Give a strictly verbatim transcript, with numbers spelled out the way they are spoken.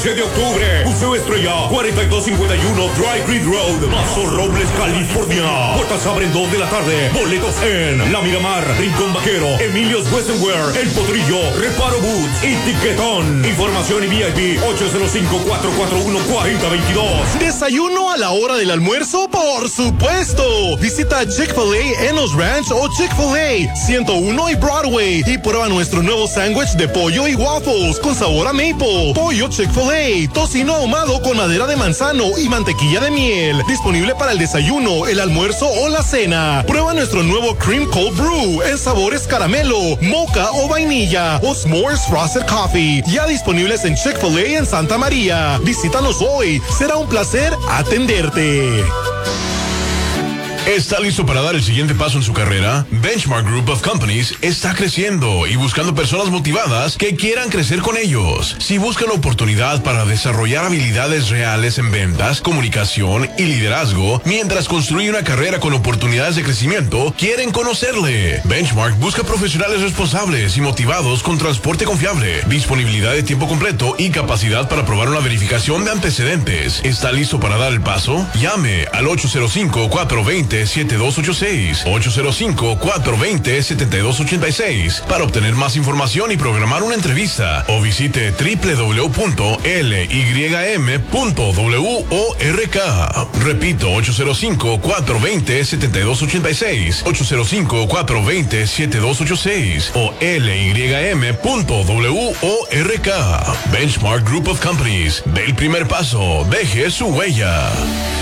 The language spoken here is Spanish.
quince de octubre. Museo Estrella, cuarenta y dos cincuenta y uno Dry Creek Road, Paso Robles, California. Puertas abren dos de la tarde. Boletos en La Miramar, Rincón Vaquero, Emilio's Western Wear, El Potrillo, Reparo Boots y Tiquetón. Información y V I P ocho cero cinco, cuatro cuatro uno, cuatro cero dos dos. ¿Desayuno a la hora del almuerzo? ¡Por supuesto! Visita Chick-fil-A Enos Ranch o Chick-fil-A ciento uno y Broadway y prueba nuestro nuevo sándwich de pollo y waffles con sabor a maple. Pollo Chick-fil-A, tocino ahumado con madera de manzano y mantequilla de miel. Disponible para el desayuno, el almuerzo o la cena. Prueba nuestro nuevo Cream Cold Brew en sabores caramelo, mocha o vainilla o S'mores Frosted Coffee. Ya disponibles en Chick-fil-A en Santa María. Visítanos hoy. Será un placer atenderte. ¿Está listo para dar el siguiente paso en su carrera? Benchmark Group of Companies está creciendo y buscando personas motivadas que quieran crecer con ellos. Si buscan oportunidad para desarrollar habilidades reales en ventas, comunicación y liderazgo, mientras construye una carrera con oportunidades de crecimiento, quieren conocerle. Benchmark busca profesionales responsables y motivados con transporte confiable, disponibilidad de tiempo completo y capacidad para probar una verificación de antecedentes. ¿Está listo para dar el paso? Llame al ocho cero cinco, cuatro dos cero, siete dos ocho seis, ocho cero cinco, cuatro dos cero, siete dos ocho seis para obtener más información y programar una entrevista, o visite doble u doble u doble u punto l y m punto org. Repito, ocho cero cinco, cuatro dos cero, siete dos ocho seis, ocho cero cinco, cuatro dos cero, siete dos ocho seis o l y m punto org. Benchmark Group of Companies. Ve el primer paso, deje su huella.